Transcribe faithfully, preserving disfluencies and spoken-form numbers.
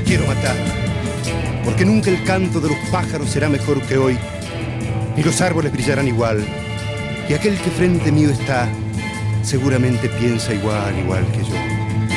quiero matar, porque nunca el canto de los pájaros será mejor que hoy, ni los árboles brillarán igual, y aquel que frente mío está seguramente piensa igual, igual que yo.